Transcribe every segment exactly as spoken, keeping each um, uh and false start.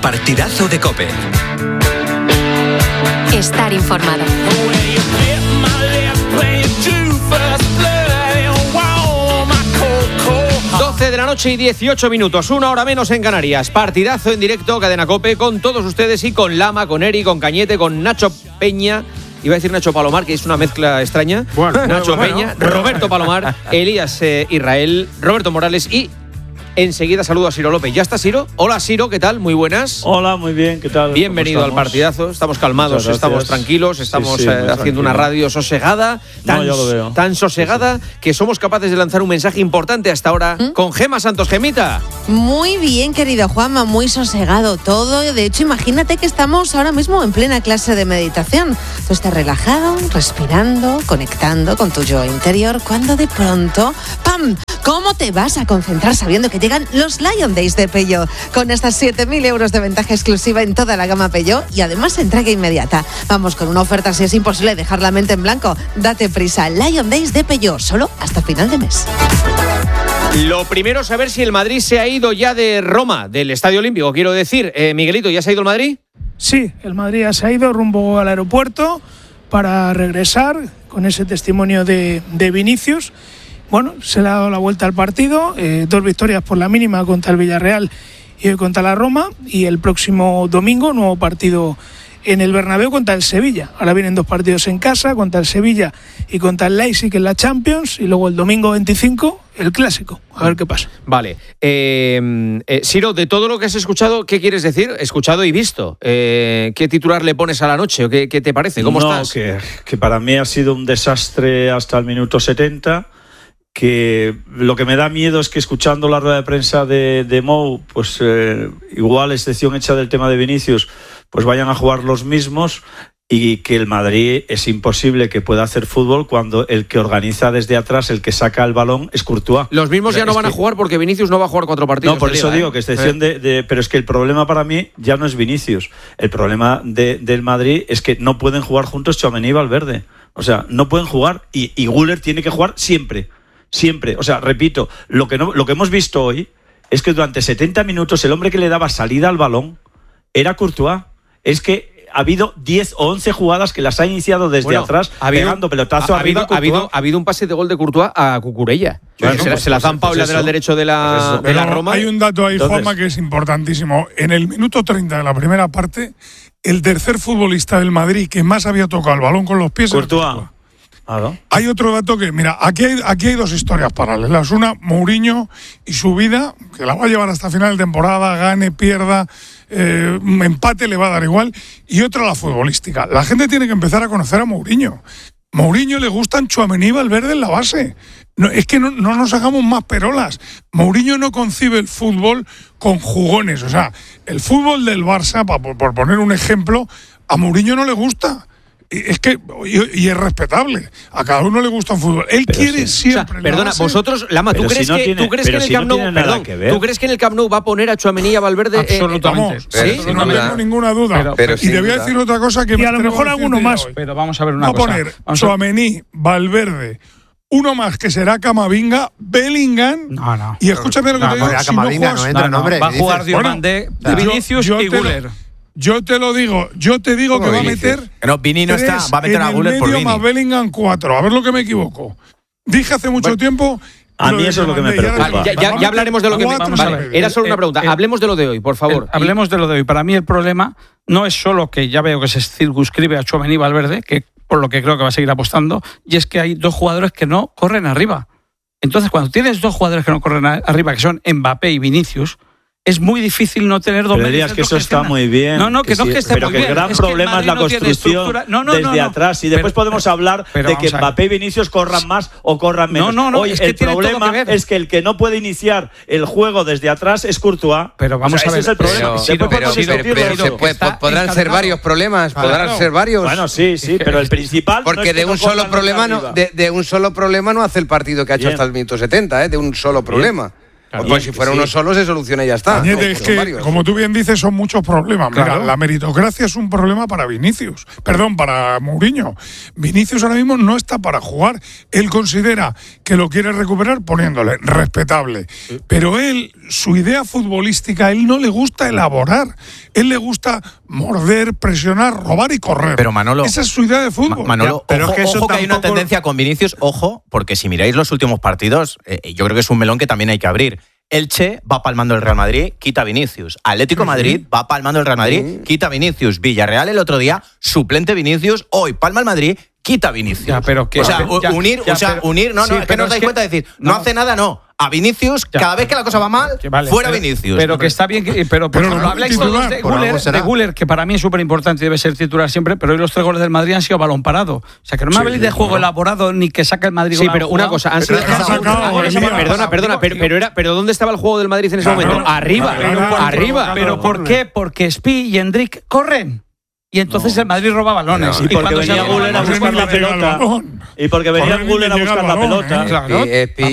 partidazo de COPE. Estar informado. doce de la noche y dieciocho minutos, una hora menos en Canarias. Partidazo en directo, Cadena COPE, con todos ustedes y con Lama, con Eri, con Cañete, con Nacho Peña. Iba a decir Nacho Palomar, que es una mezcla extraña. Bueno, Nacho bueno, Peña, bueno. Roberto Palomar, Elías eh, Israel, Roberto Morales y enseguida saludo a Ciro López. ¿Ya está Ciro? Hola Ciro, ¿qué tal? Muy buenas. Hola, muy bien, ¿qué tal? Bienvenido al partidazo. Estamos calmados, estamos tranquilos, estamos sí, sí, eh, haciendo tranquilo. una radio sosegada, tan, No, ya lo veo. tan sosegada sí, sí. que somos capaces de lanzar un mensaje importante hasta ahora ¿Mm? con Gema Santos. Gemita. Muy bien, querido Juanma, muy sosegado todo. De hecho, imagínate que estamos ahora mismo en plena clase de meditación. Tú estás relajado, respirando, conectando con tu yo interior, cuando de pronto, ¡pam! ¿Cómo te vas a concentrar sabiendo que llegan los Lion Days de Peugeot? Con hasta siete mil euros de ventaja exclusiva en toda la gama Peugeot y además entrega inmediata. Vamos con una oferta si es imposible dejar la mente en blanco. Date prisa, Lion Days de Peugeot, solo hasta final de mes. Lo primero es saber si el Madrid se ha ido ya de Roma, del Estadio Olímpico, quiero decir. Eh, Miguelito, ¿ya se ha ido el Madrid? Sí, el Madrid ya se ha ido rumbo al aeropuerto para regresar con ese testimonio de, de Vinicius. Bueno, se le ha dado la vuelta al partido, eh, dos victorias por la mínima contra el Villarreal y hoy contra la Roma, y el próximo domingo nuevo partido en el Bernabéu contra el Sevilla. Ahora vienen dos partidos en casa, contra el Sevilla y contra el Leipzig en la Champions, y luego el domingo veinticinco el Clásico. A ver qué pasa. Vale. Eh, eh, Ciro, de todo lo que has escuchado, ¿qué quieres decir? Escuchado y visto. Eh, ¿Qué titular le pones a la noche? ¿O qué, qué te parece? ¿Cómo no, estás? Que, que para mí ha sido un desastre hasta el minuto setenta. Que lo que me da miedo es que escuchando la rueda de prensa de, de Mou, pues eh, igual, excepción hecha del tema de Vinicius, pues vayan a jugar los mismos, y que el Madrid es imposible que pueda hacer fútbol cuando el que organiza desde atrás, el que saca el balón, es Courtois. Los mismos ya no van que... a jugar porque Vinicius no va a jugar cuatro partidos. No, por de eso liga, digo ¿eh? que excepción de, de... Pero es que el problema para mí ya no es Vinicius. El problema de, del Madrid es que no pueden jugar juntos Tchouaméni y Valverde. O sea, no pueden jugar, y, y Güler tiene que jugar siempre. Siempre, o sea, repito, lo que, no, lo que hemos visto hoy es que durante setenta minutos el hombre que le daba salida al balón era Courtois. Es que ha habido diez o once jugadas que las ha iniciado desde bueno, atrás, ha habido, pegando pelotazo ha, arriba. Ha habido, ha habido un pase de gol de Courtois a Cucurella. Bueno, se, pues, se la pues, zampa pues el lateral derecho de la, pues de la Roma. Hay un dato ahí, Entonces, Juanma, que es importantísimo. En el minuto treinta de la primera parte, el tercer futbolista del Madrid que más había tocado el balón con los pies era Courtois. Courtois. Ah, ¿no? Hay otro dato que, mira, aquí hay, aquí hay dos historias paralelas. Una, Mourinho y su vida, que la va a llevar hasta final de temporada, gane, pierda, eh, empate, le va a dar igual. Y otra, la futbolística. La gente tiene que empezar a conocer a Mourinho. Mourinho le gustan Tchouaméni y Valverde en la base. No, es que no, no nos hagamos más perolas. Mourinho no concibe el fútbol con jugones. O sea, el fútbol del Barça, por, por poner un ejemplo, a Mourinho no le gusta. Es que, y, y es respetable, a cada uno le gusta un fútbol. Él pero quiere sí. siempre. O sea, perdona, base, vosotros, Lama, ¿tú crees, si no que, tiene, ¿tú crees que en el si Camp no Nou, tiene nada perdón, que ver. ¿tú crees que en el Camp Nou va a poner a Tchouaméni y a Valverde? Absolutamente. Eh, Vamos, ¿sí? eso no tengo ninguna duda. Pero, pero y sin te voy a duda. decir otra cosa que Y me a lo atrevo mejor decirte alguno ya más. hoy. Pero vamos a ver una Va a cosa. poner Vamos a- Tchouaméni, Valverde, uno más que será Camavinga, Bellingham. No, no. Y escúchame lo que No, te digo. pues a si no Camavinga juegas- no entra, no, hombre. va a ¿qué jugar dices? Diomandé, Bueno, Vinicius yo- yo y te lo- Güler. Yo te lo digo, yo te digo que ¿Cómo va a Vinicius? meter. No, Vini no está, tres va a meter en a el Güler por medio Vini. más Bellingham cuatro. A ver lo que me equivoco. Dije hace mucho Bueno, tiempo. a mí eso es lo que me Diomandé, y ahora preocupa. Ya, ya- ya hablaremos de lo que... Cuatro Vamos a Vale, ver. medio. era solo una Eh, pregunta. eh, Hablemos de lo de hoy, por favor. El- hablemos de lo de hoy. Para mí el problema no es solo que ya veo que se circunscribe a Tchouaméni y Valverde, que por lo que creo que va a seguir apostando, y es que hay dos jugadores que no corren arriba. Entonces, cuando tienes dos jugadores que no corren a- arriba, que son Mbappé y Vinicius, es muy difícil no tener dos Pero medios dirías que eso centros está gestionan. muy bien. No, no, que, no sí, que esté pero muy que bien. el gran Es que el problema es la Madrid no tiene construcción estructura. No, no, desde no, no. atrás. Y Pero- después podemos hablar pero de que vamos a ver. Mbappé y Vinicius corran más o corran menos. No, no, no, Hoy es que el tiene todo problema que ver. es que el que no puede iniciar el juego desde atrás es Courtois. Pero vamos O sea, a ver. ese es el problema. Pero, Después pero, podemos pero, discutirlo pero eso. se puede- Está podrán ser encantado. varios problemas, podrán Claro. ser varios. Bueno, sí, sí, pero el principal no Porque es que de no un solo corran problema hacia no, arriba. de, de un solo problema no hace el partido que ha hecho Bien. hasta el minuto setenta, ¿eh? De un solo problema. Claro, pues si fuera sí. uno solo se soluciona y ya está. Cañete, ¿no? es que, varios. Como tú bien dices, son muchos problemas. Claro. Mira, la meritocracia es un problema para Vinicius. Perdón, para Mourinho. Vinicius ahora mismo no está para jugar. Él considera que lo quiere recuperar poniéndole respetable. Sí. Pero él, su idea futbolística, a él no le gusta elaborar. Él le gusta morder, presionar, robar y correr. Pero Manolo, esa es su idea de fútbol. Ma- Manolo, ya, pero ojo, es que, eso ojo que hay una tendencia con Vinicius, ojo, porque si miráis los últimos partidos, eh, yo creo que es un melón que también hay que abrir. Elche va palmando el Real Madrid, quita Vinicius. Atlético Madrid uh-huh. va palmando el Real Madrid, uh-huh. quita Vinicius. Villarreal el otro día, suplente Vinicius. Hoy palma el Madrid, quita Vinicius. Ya, pero que, o sea, ya, unir, ya, o sea, pero, unir, no, no, sí, es que no os dais es cuenta de decir, no, no hace nada, no. A Vinicius, ya, cada vez que la cosa va mal, que vale, fuera pero, Vinicius. Pero que está bien, que, pero, pero, pero no habláis todos de Güler, de Güler, que para mí es súper importante y debe ser titular siempre, pero hoy los tres goles del Madrid han sido balón parado. O sea, que no me habléis sí, de juego claro. elaborado ni que saca el Madrid. Sí, pero una cosa, han sido Perdona, perdona, pero, pero era, pero ¿dónde estaba el juego del Madrid en ese claro, momento? Arriba, pero, arriba. Pero ¿por qué? Porque Spi y Endrick corren. Y entonces no. el Madrid roba balones. No, y, y porque venía Güler a buscar la pelota. Y porque venía Güler a buscar la pelota. ¿eh? Claro.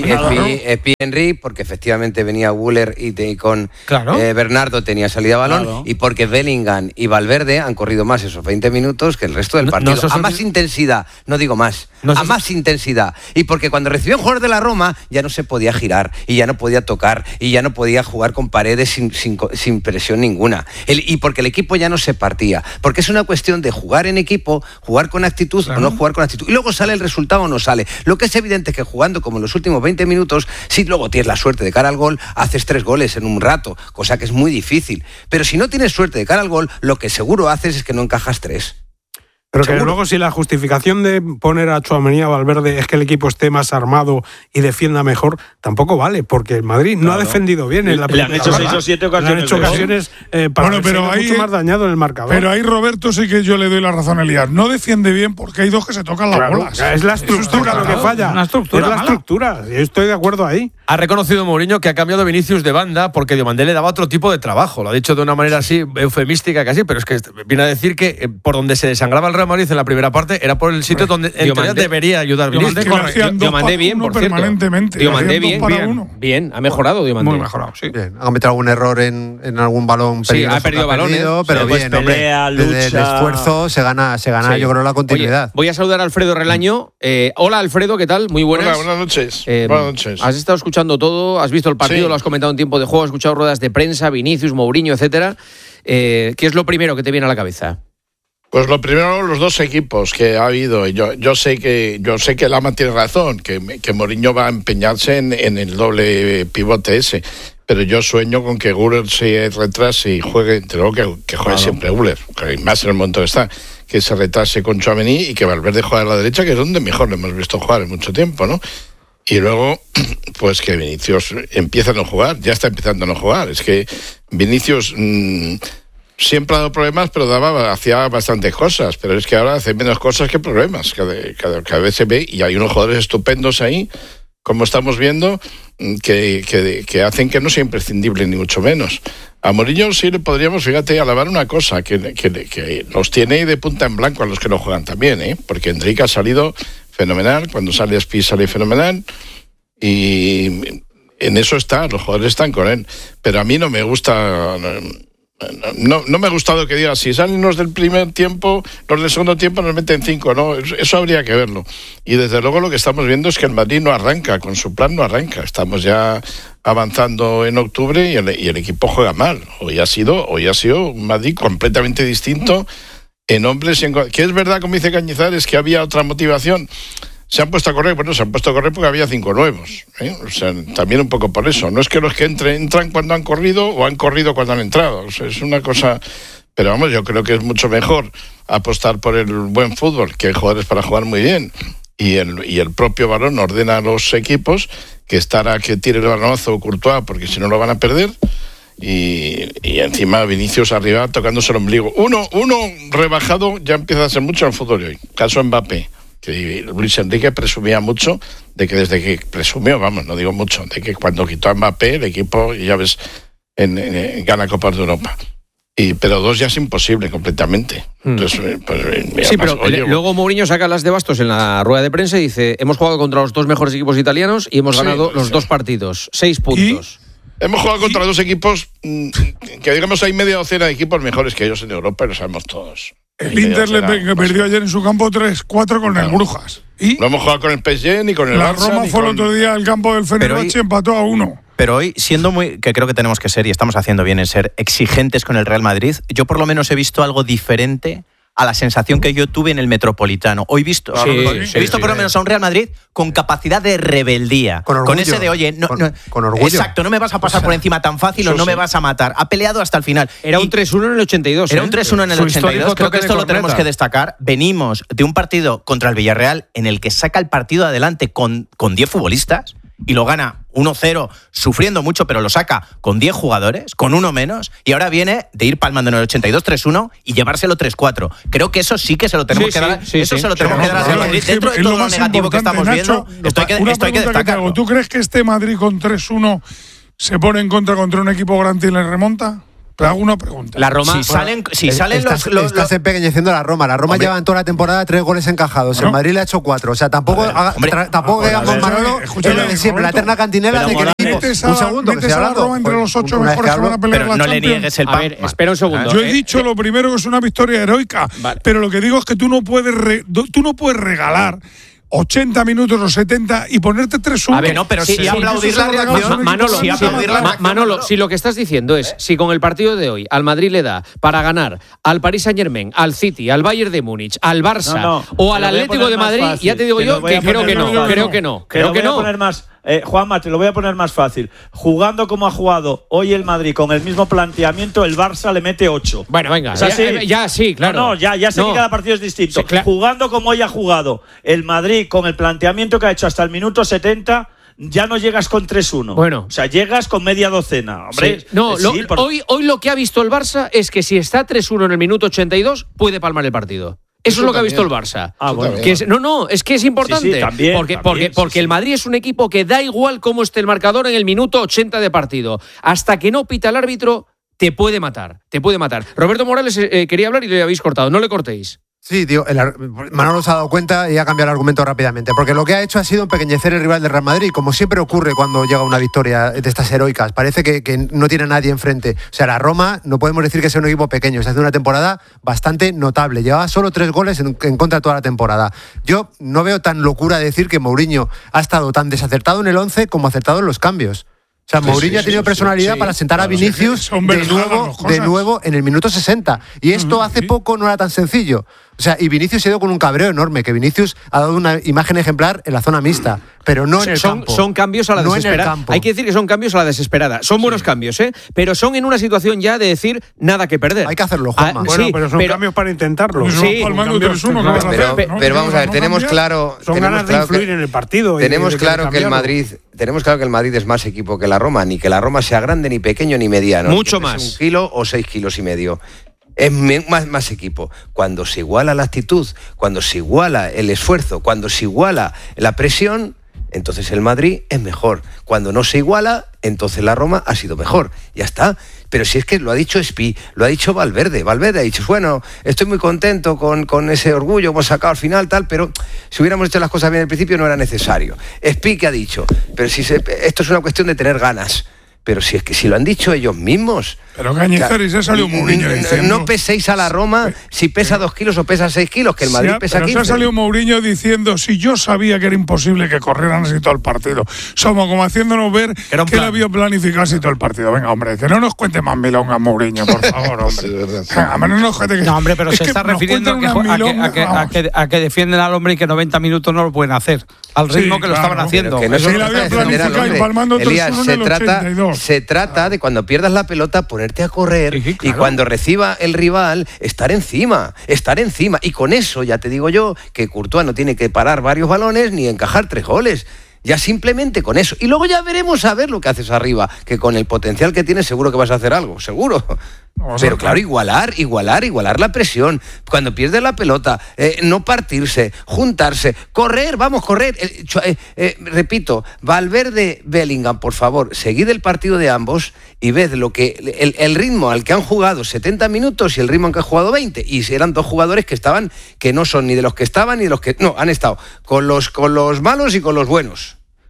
Spi, Henry, porque efectivamente venía Güler y, te, y con claro. eh, Bernardo tenía salida a balón. Claro. Y porque Bellingham y Valverde han corrido más esos veinte minutos que el resto del partido. No, no, a más son... intensidad, no digo más. No, a más intensidad. Y porque cuando recibió un jugador de la Roma, ya no se podía girar, y ya no podía tocar, y ya no podía jugar con paredes sin, sin, sin presión ninguna. El, y porque el equipo ya no se partía. Porque es una cuestión de jugar en equipo, jugar con actitud claro. o no jugar con actitud. Y luego sale el resultado o no sale. Lo que es evidente es que jugando como en los últimos veinte minutos, si luego tienes la suerte de cara al gol, haces tres goles en un rato, cosa que es muy difícil. Pero si no tienes suerte de cara al gol, lo que seguro haces es que no encajas tres. Pero que luego si la justificación de poner a Tchouaméni, a Valverde es que el equipo esté más armado y defienda mejor, tampoco vale, porque el Madrid no claro. ha defendido bien en la primera. Le han hecho seis o siete ocasiones. Le han hecho ocasiones eh, para bueno, pero ahí, mucho más dañado en el marcador. Pero ahí Roberto sí que yo le doy la razón a Elías. No defiende bien porque hay dos que se tocan las claro, bolas. Es la estructura lo que falla. Una estructura, es la mala. estructura. Yo estoy de acuerdo ahí. Ha reconocido Mourinho que ha cambiado Vinicius de banda porque Diomandé le daba otro tipo de trabajo. Lo ha dicho de una manera así eufemística casi, pero es que viene a decir que eh, por donde se desangraba el Real Madrid en la primera parte era por el sitio donde en teoría debería ayudar Vinicius. Diomandé bien, por cierto. Diomandé bien, bien, bien, ha mejorado Diomandé. Muy mejorado, sí. Bien, ha cometido algún error en, en algún balón peligroso. Sí, ha perdido balones. Perdido, pero pues bien, pelea, hombre. Lucha. El esfuerzo se gana, se gana sí. yo creo, la continuidad. Oye, voy a saludar a Alfredo Relaño. Eh, hola, Alfredo, ¿qué tal? Muy buenas. Hola, buenas noches. Eh, buenas noches. Has estado escuchando todo, has visto el partido, sí. lo has comentado en tiempo de juego, has escuchado ruedas de prensa, Vinicius, Mourinho, etcétera. Eh, ¿Qué es lo primero que te viene a la cabeza? Pues lo primero, los dos equipos que ha habido. Yo, yo sé que yo sé que Lama tiene razón, que, que Mourinho va a empeñarse en, en el doble pivote ese. Pero yo sueño con que Güler se retrase y juegue, entre luego que, que juegue claro. siempre Güler, que más en el momento que está, que se retrase con Tchouaméni y que Valverde juegue a la derecha, que es donde mejor lo hemos visto jugar en mucho tiempo, ¿no? Y luego, pues que Vinicius empieza a no jugar, ya está empezando a no jugar. Es que Vinicius mmm, siempre ha dado problemas, pero daba, hacía bastantes cosas, pero es que ahora hace menos cosas que problemas. Cada, cada, cada vez se ve, y hay unos jugadores estupendos ahí, como estamos viendo, que, que, que hacen que no sea imprescindible, ni mucho menos. A Mourinho sí le podríamos, fíjate, alabar una cosa, que, que, que los tiene de punta en blanco a los que no juegan también, ¿eh? Porque Enrique ha salido fenomenal, cuando sale Spi sale fenomenal, y en eso está, los jugadores están con él. Pero a mí no me gusta... No, no me ha gustado que diga, si salen los del primer tiempo, los del segundo tiempo nos meten cinco, ¿no? Eso habría que verlo. Y desde luego lo que estamos viendo es que el Madrid no arranca, con su plan no arranca. Estamos ya avanzando en octubre y el, y el equipo juega mal. Hoy ha sido, hoy ha sido un Madrid completamente distinto en hombres y en... Que es verdad, como dice Cañizares, que había otra motivación. Se han puesto a correr, bueno, se han puesto a correr porque había cinco nuevos, ¿eh? O sea, también un poco por eso. No es que los que entren, entran cuando han corrido o han corrido cuando han entrado. O sea, es una cosa... Pero vamos, yo creo que es mucho mejor apostar por el buen fútbol, que hay jugadores para jugar muy bien. Y el, y el propio balón ordena a los equipos que estar a que tire el balonazo Courtois, porque si no lo van a perder. Y, y encima Vinicius arriba tocándose el ombligo. Uno, uno rebajado ya empieza a ser mucho en el fútbol de hoy. Caso Mbappé. Que Luis Enrique presumía mucho de que desde que presumió, vamos, no digo mucho, de que cuando quitó a Mbappé el equipo, ya ves, en, en, en, gana Copas de Europa. Y, pero dos ya es imposible completamente. Entonces, pues, sí, pero oye, luego Mourinho saca las de bastos en la rueda de prensa y dice, hemos jugado contra los dos mejores equipos italianos y hemos sí, ganado los sí. dos partidos, seis puntos. Hemos jugado contra dos equipos que, digamos, hay media docena de equipos mejores que ellos en Europa, y lo sabemos todos. El Inter le pe- perdió ayer en su campo tres cuatro con claro. el Brujas. ¿Y? No hemos jugado con el P S G ni con el La Barça. Roma fue con... el otro día al campo del Fenerbahce y empató a uno. Pero hoy, siendo muy, que creo que tenemos que ser, y estamos haciendo bien en ser exigentes con el Real Madrid, yo por lo menos he visto algo diferente a la sensación que yo tuve en el Metropolitano. Hoy visto, sí, he sí, visto sí, por lo menos a un Real Madrid con capacidad de rebeldía. Con orgullo. Con ese de, oye, no, con, no, con orgullo. Exacto, no me vas a pasar o sea, por encima tan fácil o no sí. me vas a matar. Ha peleado hasta el final. Era y, un tres uno en el ochenta y dos. Era ¿eh? un tres uno en el Su ochenta y dos. Creo que esto lo tenemos que destacar. Venimos de un partido contra el Villarreal en el que saca el partido adelante con, con diez futbolistas y lo gana uno cero, sufriendo mucho, pero lo saca con diez jugadores, con uno menos, y ahora viene de ir palmando en el ochenta y dos tres uno y llevárselo tres cuatro. Creo que eso sí que se lo tenemos sí, que dar. Sí, eso sí, se lo tenemos sí, que dar a Real Madrid. Sí, dentro de todo lo negativo que estamos Nacho, viendo, esto hay que, una esto hay que pregunta que te hago. ¿Tú crees que este Madrid con tres uno se pone en contra contra un equipo grande y le remonta? Te hago una pregunta. La Roma. Si salen, si salen estás, los, los, estás empequeñeciendo a la Roma. La Roma hombre, lleva en toda la temporada tres goles encajados. ¿No? El Madrid le ha hecho cuatro. O sea, tampoco, ver, haga, hombre, tra, tampoco digamos, Manolo, escúchame, de siempre, la eterna cantinela de que el equipo. Un segundo, que se ha hablado. Entre los ocho mejores que van a pelear pero la no Champions. le niegues el pan. A ver, espera un segundo. Yo he dicho lo primero que es una victoria heroica, vale. pero lo que digo es que tú no puedes, re, tú no puedes regalar ochenta minutos o setenta y ponerte tres uno. A ver, no, pero sí, si sí, aplaudir la reacción. Manolo, si, aplaudir la reacción, Manolo, si lo que estás diciendo es, si con el partido de hoy al Madrid le da para ganar al Paris Saint-Germain, al City, al Bayern de Múnich, al Barça no, no, o al Atlético de Madrid, fácil, ya te digo yo que creo que no, creo que no, creo que no. Eh, Juanma, te lo voy a poner más fácil. Jugando como ha jugado hoy el Madrid con el mismo planteamiento, el Barça le mete ocho. Bueno, venga, o sea, ya, sí. eh, ya sí, claro. No, no ya, ya sé no. que cada partido es distinto. Sí, claro. Jugando como hoy ha jugado el Madrid con el planteamiento que ha hecho hasta el minuto setenta, ya no llegas con tres uno. Bueno. O sea, llegas con media docena. Hombre, sí. No, sí, lo, por... hoy, hoy lo que ha visto el Barça es que si está tres uno en el minuto ochenta y dos, puede palmar el partido. Eso, Eso es lo también. que ha visto el Barça. Ah, bueno. Que es, no, no, es que es importante. Sí, sí, también, porque también, porque, sí, porque sí. el Madrid es un equipo que da igual cómo esté el marcador en el minuto ochenta de partido. Hasta que no pita el árbitro, te puede matar. Te puede matar. Roberto Morales eh, quería hablar y le habéis cortado. No le cortéis. Sí, tío, el, Manolo se ha dado cuenta y ha cambiado el argumento rápidamente, porque lo que ha hecho ha sido empequeñecer el rival del Real Madrid, como siempre ocurre cuando llega una victoria de estas heroicas. Parece que, que no tiene a nadie enfrente. O sea, la Roma no podemos decir que sea un equipo pequeño, se hace una temporada bastante notable. Llevaba solo tres goles en, en contra de toda la temporada. Yo no veo tan locura decir que Mourinho ha estado tan desacertado en el once como acertado en los cambios. O sea, Mourinho sí, sí, ha tenido sí, personalidad sí, para sentar claro, a Vinicius sí, de, nuevo, de nuevo en el minuto sesenta. Y esto uh-huh, hace sí. poco no era tan sencillo. O sea, y Vinicius se ha ido con un cabreo enorme, que Vinicius ha dado una imagen ejemplar en la zona mixta, pero no en el son, campo. Son cambios a la no desesperada. Hay que decir que son cambios a la desesperada. Son buenos sí. cambios, ¿eh? Pero son en una situación ya de decir nada que perder. Hay que hacerlo, Juanma. Ah, bueno, sí, pero son pero, cambios para intentarlo. Sí, tres uno, no, pero, pero, pero vamos a ver, tenemos claro... Son tenemos ganas claro de influir que, en el partido. Tenemos y de, claro de que el Madrid... Tenemos claro que el Madrid es más equipo que la Roma, ni que la Roma sea grande, ni pequeño, ni mediano. Mucho ni más. Un kilo o seis kilos y medio. Es más, más equipo. Cuando se iguala la actitud, cuando se iguala el esfuerzo, cuando se iguala la presión, entonces el Madrid es mejor. Cuando no se iguala, entonces la Roma ha sido mejor. Ya está. Pero si es que lo ha dicho Spi, lo ha dicho Valverde. Valverde ha dicho, bueno, estoy muy contento con, con ese orgullo, hemos sacado al final, tal, pero si hubiéramos hecho las cosas bien al principio no era necesario. Spi que ha dicho, pero si se, esto es una cuestión de tener ganas. Pero si es que si lo han dicho ellos mismos. Pero Cañizares, ya salió Mourinho diciendo. No peséis a la Roma si pesa dos kilos o pesa seis kilos, que el Madrid sí, pesa pero quince. Pero se ha salido Mourinho diciendo, si yo sabía que era imposible que corrieran así todo el partido. Somos como haciéndonos ver que él plan. había planificado así todo el partido. Venga, hombre, que no nos cuente más milongas, Mourinho, por favor, hombre. Sí, verdad, sí. Venga, no nos cuente que... No, hombre, pero se está refiriendo que, a, que, a, que, a, que, a que defienden al hombre y que noventa minutos no lo pueden hacer. Al ritmo sí, que claro, lo estaban haciendo. Que no se había planificado y palmando Elías, se trata, se trata de cuando pierdas la pelota ponerte a correr sí, claro. y cuando reciba el rival estar encima, estar encima. Y con eso ya te digo yo que Courtois no tiene que parar varios balones ni encajar tres goles. Ya simplemente con eso. Y luego ya veremos a ver lo que haces arriba, que con el potencial que tienes seguro que vas a hacer algo, seguro. Pero claro, igualar, igualar, igualar la presión. Cuando pierdes la pelota, eh, no partirse, juntarse, correr, vamos, correr. Eh, eh, eh, repito, Valverde, Bellingham, por favor, seguid el partido de ambos y ved lo que el, el ritmo al que han jugado setenta minutos y el ritmo al que han jugado veinte. Y eran dos jugadores que estaban, que no son ni de los que estaban ni de los que... No, han estado con los, con los malos y con los buenos.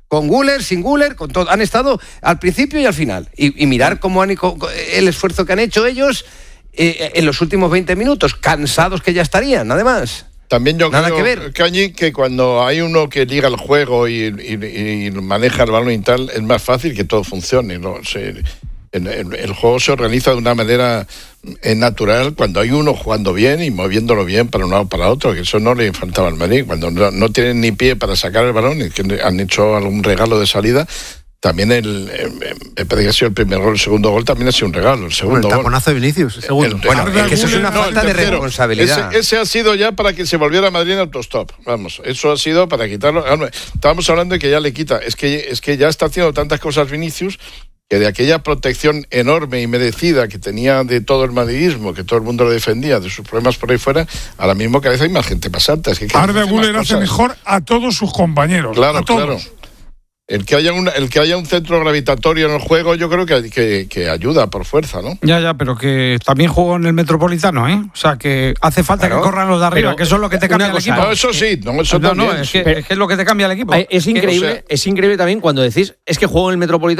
con Güler, sin Güler, con todo. Han estado al principio y al final. Y, y mirar cómo han, el esfuerzo que han hecho ellos eh, en los últimos veinte minutos, cansados que ya estarían, además. También yo Nada creo, que ver. Cañi, que cuando hay uno que liga el juego y, y, y maneja el balón y tal, es más fácil que todo funcione, ¿no? Se, el, el, el juego se organiza de una manera eh, natural cuando hay uno jugando bien y moviéndolo bien para un lado para otro, que eso no le faltaba al Madrid. Cuando no, no tienen ni pie para sacar el balón y que han hecho algún regalo de salida. También el, me parece que ha sido el primer gol, el segundo gol también ha sido un regalo. El segundo bueno, el taponazo de Vinicius, el segundo. El, bueno, es que eso es una no, falta de responsabilidad. Ese, ese ha sido ya para que se volviera a Madrid en autostop. Vamos, eso ha sido para quitarlo. Estábamos hablando de que ya le quita. Es que, es que ya está haciendo tantas cosas Vinicius que de aquella protección enorme y merecida que tenía de todo el madridismo, que todo el mundo lo defendía, de sus problemas por ahí fuera, ahora mismo cada vez hay más gente más alta. Es que Arda Güler hace mejor a todos sus compañeros. Claro, a todos. Claro. El que haya un el que haya un centro gravitatorio en el juego, yo creo que, que, que ayuda por fuerza, ¿no? Ya, ya, pero que también jugó en el Metropolitano, ¿eh? O sea, que hace falta claro, que corran los de arriba, pero, que eso es lo que te cambia el equipo. No, eso sí, no, eso no, también. No, es que, es que es lo que te cambia el equipo. Es increíble, o sea, es increíble también cuando decís, es que juego en el Metropolitano.